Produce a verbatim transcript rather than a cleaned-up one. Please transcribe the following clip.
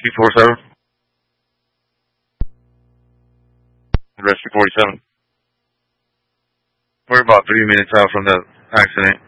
two four seven. Rescue forty-seven. We're about three minutes out from the accident.